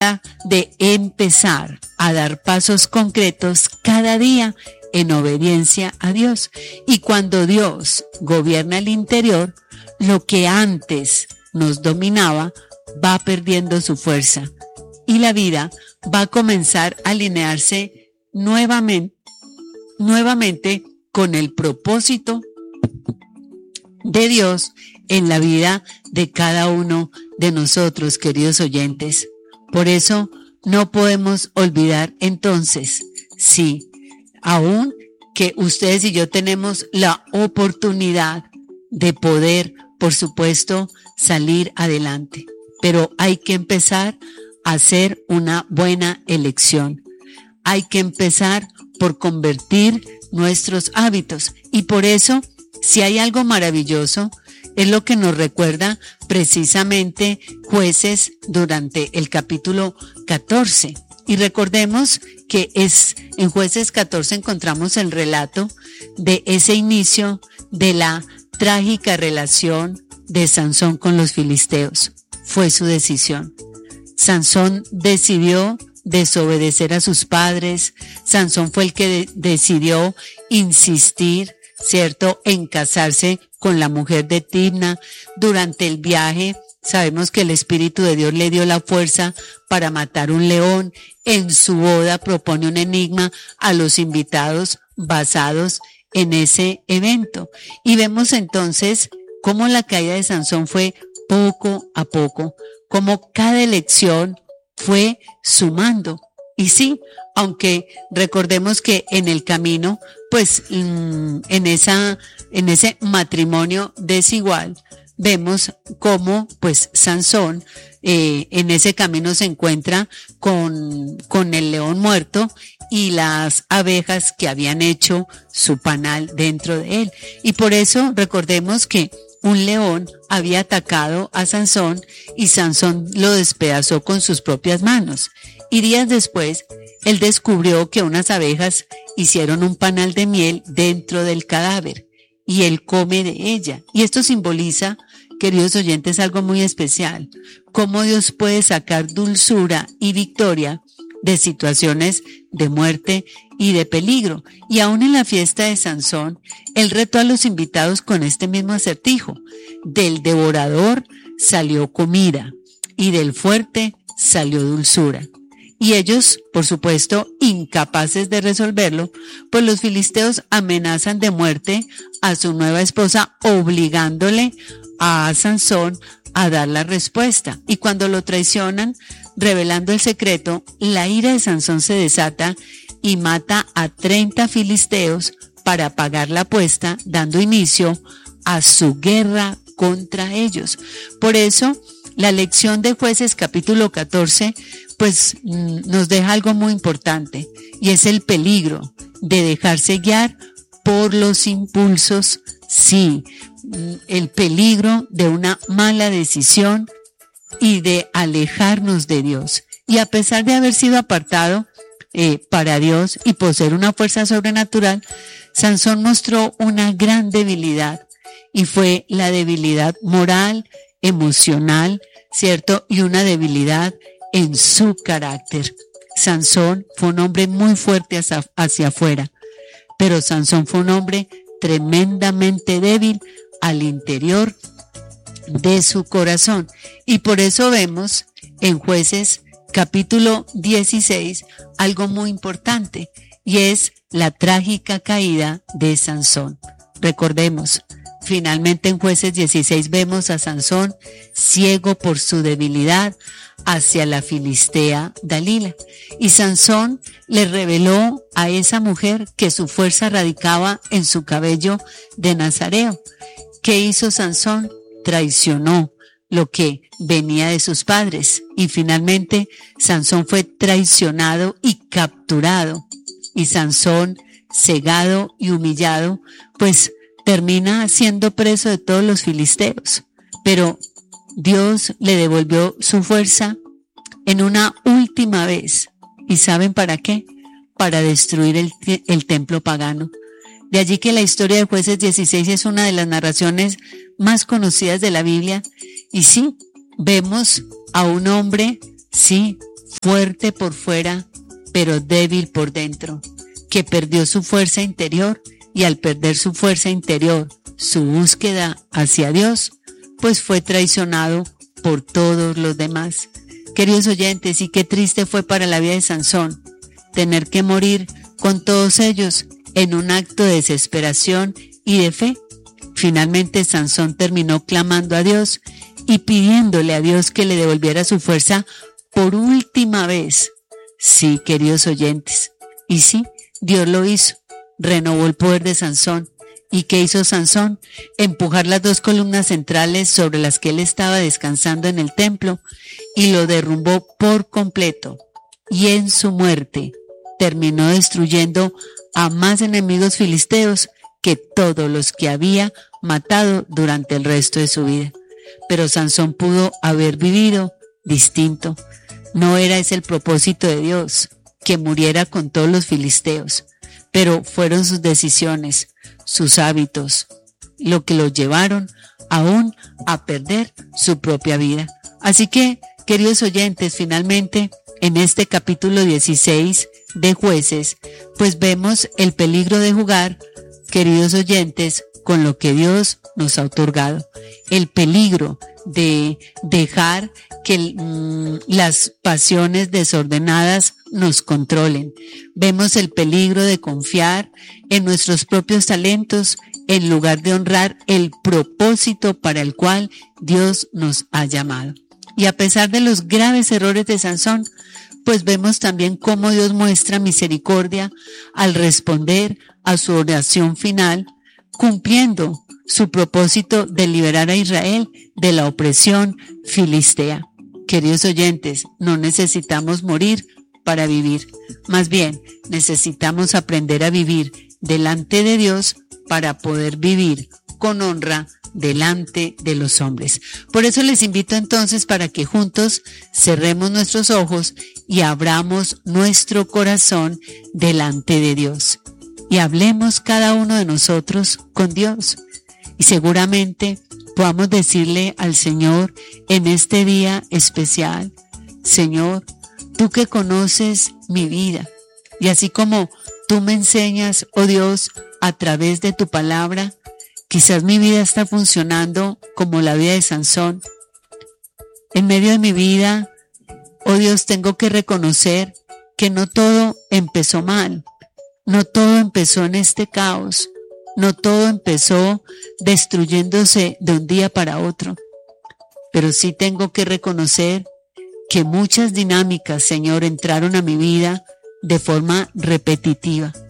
hora de empezar a dar pasos concretos cada día en obediencia a Dios. Y cuando Dios gobierna el interior, lo que antes nos dominaba va perdiendo su fuerza y la vida va a comenzar a alinearse nuevamente con el propósito de Dios en la vida de cada uno de nosotros, queridos oyentes. Por eso no podemos olvidar entonces, sí, aún que ustedes y yo tenemos la oportunidad de poder, por supuesto, salir adelante, pero hay que empezar a hacer una buena elección. Hay que empezar por convertir nuestros hábitos, y por eso, si hay algo maravilloso, es lo que nos recuerda precisamente Jueces durante el capítulo 14. Y recordemos que en Jueces 14 encontramos el relato de ese inicio de la trágica relación de Sansón con los filisteos. Fue su decisión. Sansón decidió desobedecer a sus padres. Sansón fue el que decidió insistir, ¿cierto?, en casarse con la mujer de Timna. Durante el viaje sabemos que el Espíritu de Dios le dio la fuerza para matar un león. En su boda propone un enigma a los invitados basados en ese evento. Y vemos entonces cómo la caída de Sansón fue poco a poco, cómo cada elección fue sumando. Y sí, aunque recordemos que en el camino, pues en ese matrimonio desigual, vemos cómo pues Sansón en ese camino se encuentra con el león muerto y las abejas que habían hecho su panal dentro de él. Y por eso recordemos que un león había atacado a Sansón y Sansón lo despedazó con sus propias manos. Y días después, él descubrió que unas abejas hicieron un panal de miel dentro del cadáver y él come de ella. Y esto simboliza, queridos oyentes, algo muy especial: cómo Dios puede sacar dulzura y victoria de situaciones de muerte y de peligro. Y aún en la fiesta de Sansón, él retó a los invitados con este mismo acertijo: del devorador salió comida y del fuerte salió dulzura. Y ellos, por supuesto, incapaces de resolverlo, pues los filisteos amenazan de muerte a su nueva esposa, obligándole a Sansón a dar la respuesta. Y cuando lo traicionan, revelando el secreto, la ira de Sansón se desata y mata a 30 filisteos para pagar la apuesta, dando inicio a su guerra contra ellos. Por eso, la lección de Jueces capítulo 14 pues nos deja algo muy importante, y es el peligro de dejarse guiar por los impulsos. Sí, el peligro de una mala decisión y de alejarnos de Dios. Y a pesar de haber sido apartado para Dios y poseer una fuerza sobrenatural, Sansón mostró una gran debilidad, y fue la debilidad moral, emocional, ¿cierto? Y una debilidad en su carácter. Sansón fue un hombre muy fuerte hacia afuera, pero Sansón fue un hombre tremendamente débil al interior de su corazón. Y por eso vemos en Jueces capítulo 16 algo muy importante, y es la trágica caída de Sansón. Recordemos, finalmente en Jueces 16 vemos a Sansón ciego por su debilidad hacia la filistea Dalila. Y Sansón le reveló a esa mujer que su fuerza radicaba en su cabello de nazareo. ¿Qué hizo Sansón? Traicionó lo que venía de sus padres, y finalmente Sansón fue traicionado y capturado. Y Sansón, cegado y humillado, pues termina siendo preso de todos los filisteos. Pero Dios le devolvió su fuerza en una última vez. ¿Y saben para qué? Para destruir el templo pagano. De allí que la historia de Jueces 16 es una de las narraciones más conocidas de la Biblia. Y sí, vemos a un hombre, sí, fuerte por fuera, pero débil por dentro, que perdió su fuerza interior y al perder su fuerza interior, su búsqueda hacia Dios, pues fue traicionado por todos los demás. Queridos oyentes, y qué triste fue para la vida de Sansón tener que morir con todos ellos en un acto de desesperación y de fe. Finalmente Sansón terminó clamando a Dios y pidiéndole a Dios que le devolviera su fuerza por última vez. Sí, queridos oyentes, y sí, Dios lo hizo, renovó el poder de Sansón. ¿Y qué hizo Sansón? Empujar las dos columnas centrales sobre las que él estaba descansando en el templo y lo derrumbó por completo. Y en su muerte terminó destruyendo a más enemigos filisteos que todos los que había matado durante el resto de su vida. Pero Sansón pudo haber vivido distinto. No era ese el propósito de Dios, que muriera con todos los filisteos, pero fueron sus decisiones, sus hábitos, lo que los llevaron aún a perder su propia vida. Así que, queridos oyentes, finalmente, en este capítulo 16 de Jueces, pues vemos el peligro de jugar, queridos oyentes, con lo que Dios nos ha otorgado. El peligro de dejar que las pasiones desordenadas nos controlen. Vemos el peligro de confiar en nuestros propios talentos en lugar de honrar el propósito para el cual Dios nos ha llamado. Y a pesar de los graves errores de Sansón, pues vemos también cómo Dios muestra misericordia al responder a su oración final, cumpliendo su propósito de liberar a Israel de la opresión filistea. Queridos oyentes, no necesitamos morir para vivir. Más bien, necesitamos aprender a vivir delante de Dios para poder vivir con honra delante de los hombres. Por eso les invito entonces para que juntos cerremos nuestros ojos y abramos nuestro corazón delante de Dios. Y hablemos cada uno de nosotros con Dios. Y seguramente podamos decirle al Señor en este día especial: Señor, tú que conoces mi vida, y así como tú me enseñas, oh Dios, a través de tu palabra, quizás mi vida está funcionando como la vida de Sansón. En medio de mi vida, oh Dios, tengo que reconocer que no todo empezó mal, no todo empezó en este caos, no todo empezó destruyéndose de un día para otro, pero sí tengo que reconocer que muchas dinámicas, Señor, entraron a mi vida de forma repetitiva.